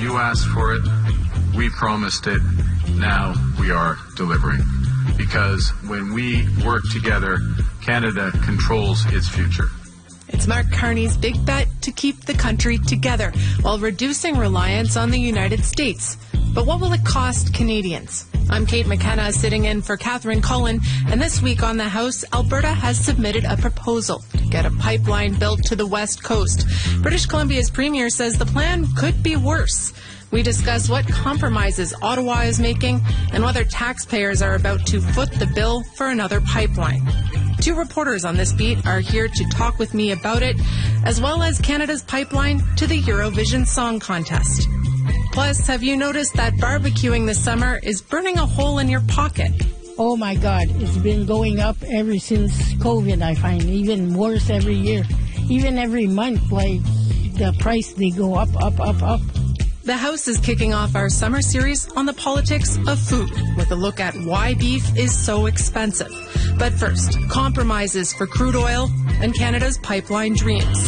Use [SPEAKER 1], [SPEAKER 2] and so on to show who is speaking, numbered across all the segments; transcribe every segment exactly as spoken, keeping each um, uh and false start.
[SPEAKER 1] You asked for it. We promised it. Now we are delivering. Because when we work together, Canada controls its future.
[SPEAKER 2] It's Mark Carney's big bet to keep the country together while reducing reliance on the United States. But what will it cost Canadians? I'm Kate McKenna, sitting in for Catherine Cullen, and this week on the House, Alberta has submitted a proposal to get a pipeline built to the West Coast. British Columbia's premier says the plan could be worse. We discuss what compromises Ottawa is making and whether taxpayers are about to foot the bill for another pipeline. Two reporters on this beat are here to talk with me about it, as well as Canada's pipeline to the Eurovision Song Contest. Plus, have you noticed that barbecuing this summer is burning a hole in your pocket?
[SPEAKER 3] Oh my God, it's been going up ever since COVID, I find. Even worse every year. Even every month, like, the price, they go up, up, up, up.
[SPEAKER 2] The House is kicking off our summer series on the politics of food with a look at why beef is so expensive. But first, compromises for crude oil and Canada's pipeline dreams.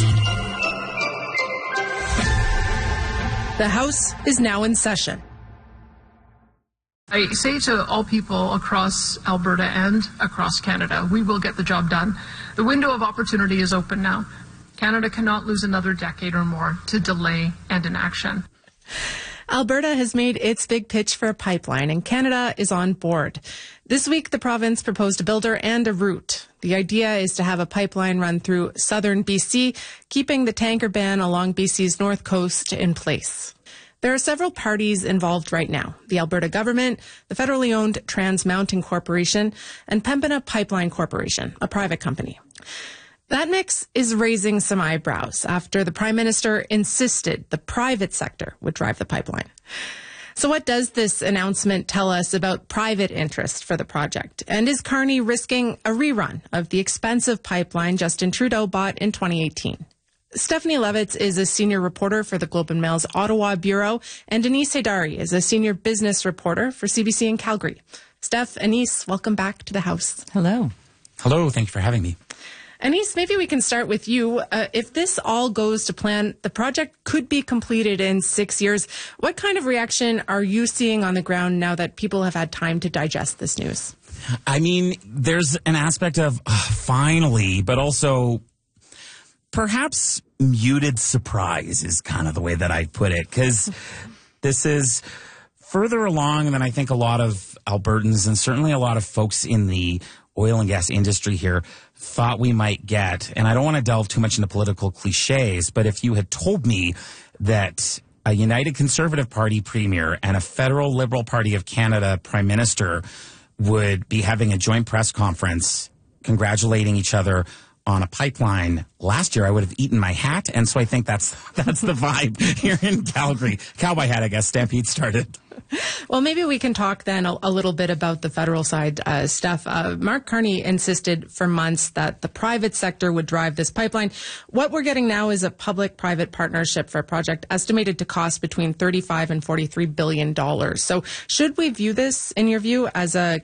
[SPEAKER 2] The House is now in session.
[SPEAKER 4] I say to all people across Alberta and across Canada, we will get the job done. The window of opportunity is open now. Canada cannot lose another decade or more to delay and inaction.
[SPEAKER 2] Alberta has made its big pitch for a pipeline, and Canada is on board. This week, the province proposed a builder and a route. The idea is to have a pipeline run through southern B C, keeping the tanker ban along B C's north coast in place. There are several parties involved right now: the Alberta government, the federally owned Trans Mountain Corporation, and Pembina Pipeline Corporation, a private company. That mix is raising some eyebrows after the Prime Minister insisted the private sector would drive the pipeline. So what does this announcement tell us about private interest for the project? And is Carney risking a rerun of the expensive pipeline Justin Trudeau bought in twenty eighteen? Stephanie Levitz is a senior reporter for the Globe and Mail's Ottawa Bureau, and Anis Haidari is a senior business reporter for C B C in Calgary. Steph, Anis, welcome back to the House.
[SPEAKER 5] Hello. Hello, thank you for having me.
[SPEAKER 2] Anis, maybe we can start with you. Uh, if this all goes to plan, the project could be completed in six years. What kind of reaction are you seeing on the ground now that people have had time to digest this news?
[SPEAKER 5] I mean, there's an aspect of uh, finally, but also perhaps muted surprise is kind of the way that I'd put it, because this is further along than I think a lot of Albertans and certainly a lot of folks in the oil and gas industry here thought we might get. And I don't want to delve too much into political cliches, but if you had told me that a United Conservative Party premier and a Federal Liberal Party of Canada prime minister would be having a joint press conference congratulating each other on a pipeline last year, I would have eaten my hat. And so I think that's that's the vibe here in Calgary. Cowboy hat, I guess. Stampede started.
[SPEAKER 2] Well, maybe we can talk then a, a little bit about the federal side uh, stuff. Uh, Mark Carney insisted for months that the private sector would drive this pipeline. What we're getting now is a public-private partnership for a project estimated to cost between thirty-five and forty-three billion dollars. So should we view this, in your view, as a